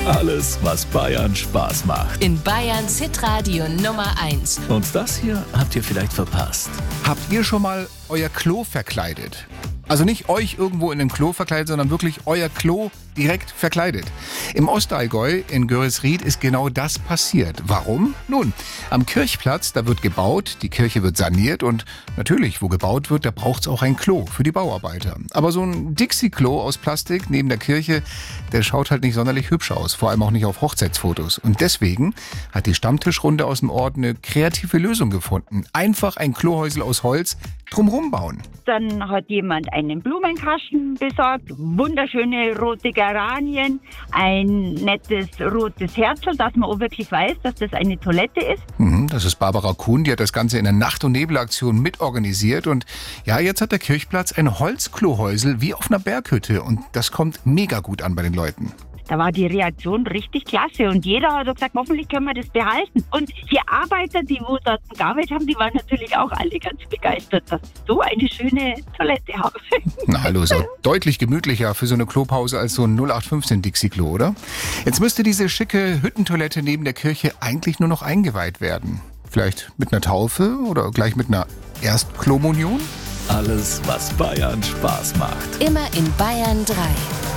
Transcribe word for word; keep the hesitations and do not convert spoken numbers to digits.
Alles, was Bayern Spaß macht. In Bayerns Hitradio Nummer eins. Und das hier habt ihr vielleicht verpasst. Habt ihr schon mal euer Klo verkleidet? Also nicht euch irgendwo in einem Klo verkleidet, sondern wirklich euer Klo direkt verkleidet. Im Ostallgäu in Görisried ist genau das passiert. Warum? Nun, am Kirchplatz, da wird gebaut, die Kirche wird saniert und natürlich, wo gebaut wird, da braucht es auch ein Klo für die Bauarbeiter. Aber so ein Dixie-Klo aus Plastik neben der Kirche, der schaut halt nicht sonderlich hübsch aus, vor allem auch nicht auf Hochzeitsfotos. Und deswegen hat die Stammtischrunde aus dem Ort eine kreative Lösung gefunden. Einfach ein Klohäusel aus Holz drumherum bauen. Dann hat jemand einen Blumenkasten besorgt, wunderschöne rote Geranien, ein nettes rotes Herzl, dass man auch wirklich weiß, dass das eine Toilette ist. Mhm, das ist Barbara Kuhn, die hat das Ganze in der Nacht- und Nebelaktion mitorganisiert. Und ja, jetzt hat der Kirchplatz ein Holzklohäusel wie auf einer Berghütte. Und das kommt mega gut an bei den Leuten. Da war die Reaktion richtig klasse und jeder hat gesagt, hoffentlich können wir das behalten. Und die Arbeiter, die wo dort gearbeitet haben, die waren natürlich auch alle ganz begeistert, dass sie so eine schöne Toilette haben. Na hallo, ist auch deutlich gemütlicher für so eine Klopause als so ein null acht fünfzehn Dixie-Klo, oder? Jetzt müsste diese schicke Hüttentoilette neben der Kirche eigentlich nur noch eingeweiht werden. Vielleicht mit einer Taufe oder gleich mit einer Erstklomunion? Alles, was Bayern Spaß macht. Immer in Bayern drei.